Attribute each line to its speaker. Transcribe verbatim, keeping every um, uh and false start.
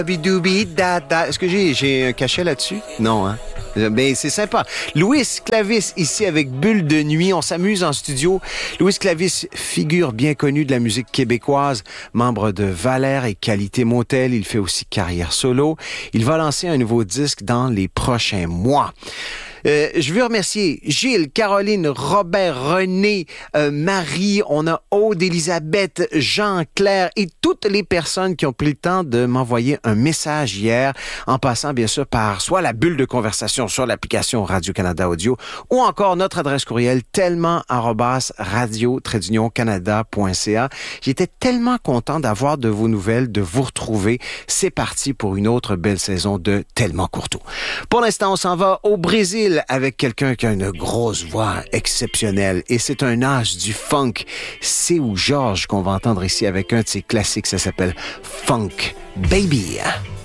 Speaker 1: Bidoubi, da, da. Est-ce que j'ai, j'ai un cachet là-dessus? Non, hein? Mais c'est sympa. Louis Clavis ici avec Bulle de nuit. On s'amuse en studio. Louis Clavis, figure bien connue de la musique québécoise, membre de Valère et Qualité Motel. Il fait aussi carrière solo. Il va lancer un nouveau disque dans les prochains mois. Euh, je veux remercier Gilles, Caroline, Robert, René, euh, Marie, on a Aude, Elisabeth, Jean, Claire et toutes les personnes qui ont pris le temps de m'envoyer un message hier, en passant bien sûr par soit la bulle de conversation sur l'application Radio-Canada Audio ou encore notre adresse courriel tellement arobase radio trait d'union canada point c a. J'étais tellement content d'avoir de vos nouvelles, de vous retrouver. C'est parti pour une autre belle saison de Tellement Courteau. Pour l'instant, on s'en va au Brésil avec quelqu'un qui a une grosse voix exceptionnelle et c'est un as du funk. C'est où Georges qu'on va entendre ici avec un de ses classiques, ça s'appelle Funk Baby.